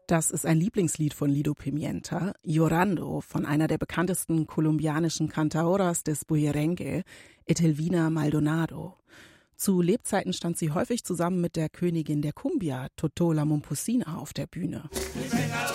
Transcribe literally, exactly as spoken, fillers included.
Das ist ein Lieblingslied von Lido Pimienta, Llorando, von einer der bekanntesten kolumbianischen Cantautoras des Bullerengue, Etelvina Maldonado. Zu Lebzeiten stand sie häufig zusammen mit der Königin der Cumbia, Totó la Momposina, auf der Bühne.